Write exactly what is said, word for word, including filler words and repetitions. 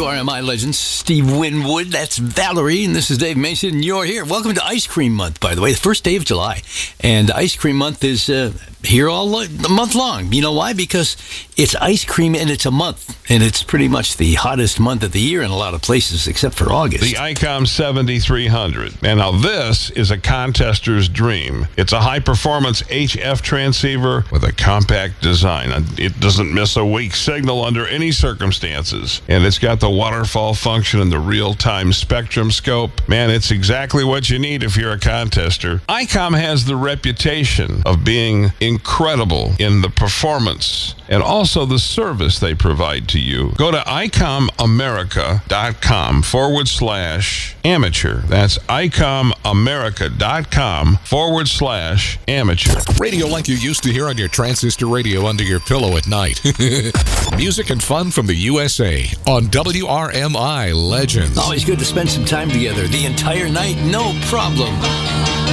W R M I legends, Steve Winwood, that's Valerie, and this is Dave Mason, and you're here. Welcome to Ice Cream Month, by the way, the first day of July. And Ice Cream Month is uh, here all lo- the month long. You know why? Because it's ice cream and it's a month, and it's pretty much the hottest month of the year in a lot of places, except for August. The ICOM seventy-three hundred. And now this is a contester's dream. It's a high-performance H F transceiver with a compact design. It doesn't miss a weak signal under any circumstances. And it's got the waterfall function and the real-time spectrum scope. Man, it's exactly what you need if you're a contester. ICOM has the reputation of being incredible in the performance and also the service they provide to you. Go to icomamerica.com forward slash amateur. That's icomamerica.com forward slash amateur. Radio like you used to hear on your transistor radio under your pillow at night. Music and fun from the U S A on W R M I Legends. Always good to spend some time together. The entire night, no problem.